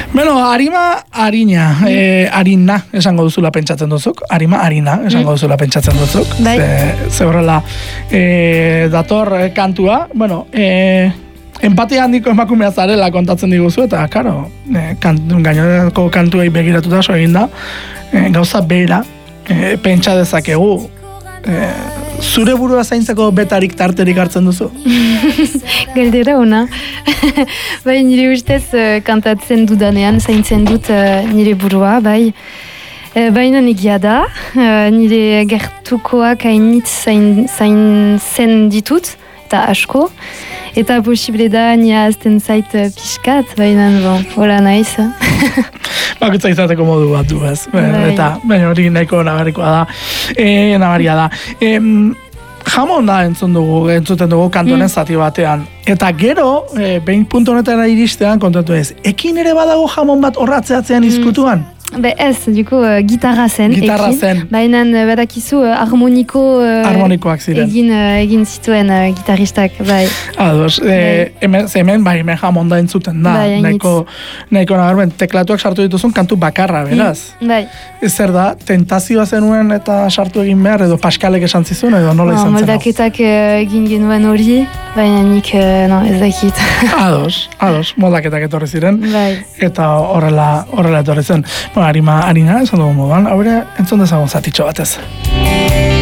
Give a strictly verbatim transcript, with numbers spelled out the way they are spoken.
Bueno, arima, harina, mm. e, harina, esango duzula pentsatzen duzuk. Arima, harina, esango duzula pentsatzen duzuk. Bai. Ze, ze horrela e, dator e, kantua. Bueno, e, empatia handiko emakumea zarela kontatzen diguzu, eta, karo, e, kant, gainerako kantuei begiratuta so egin da, e, gauza bera, e, pentsa dezakegu, e, zure burua zaintzeko betarik tarterik hartzen duzu? Galdera ona. Bai, nire ustez kantatzen dudanean zaintzen dut nire burua, bai. Baina egia da, nire gertukoak hainitz zain, zain zen ditut, eta asko. Eta posible da, nia azten zait pixkat, baina, bon, hola naiz. Bakutza izateko modu bat du, ez. Eta, baina hori nahiko nabarikoa da, e, nabaria da. E, jamon da entzun dugu, entzuten dugu kantonen mm. zati batean. Eta gero, e, behin puntu honetara iristean kontatu ez, ekin ere badago jamon bat horratzeatzean mm. izkutuan? Be ez, duko, uh, gitarra zen. Gitarra ekin. zen. Baina badakizu uh, harmoniko uh, harmonikoak ziren. Egin, uh, egin zituen uh, gitarristak, bai. Ados, e, hemen, hemen, bai, hemen jamon da entzuten da. Bai, nahiko, nahiko nabarmen, teklatuak sartu dituzun kantu bakarra, beraz. Mm, bai. Zer da, tentazioa zenuen eta sartu egin behar, edo Paskalek esan zizun, edo nola izan zen? Moldaketak uh, egin genuen hori, baina nik, uh, no, ez dakit. Ados, ados, moldaketak etorri ziren. Bai. Eta horrela, horrela etorri zen. Bueno, harima, harina, esan dugu moduan, haure entzun dezagun zatitxo batez.